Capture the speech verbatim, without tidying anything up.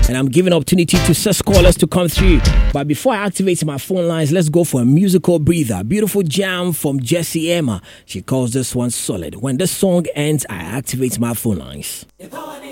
and I'm giving opportunity to such callers to come through. But before I activate my phone lines, let's go for a musical breather. Beautiful jam from Jessie Emma. She calls this one solid. When this song ends, I activate my phone lines.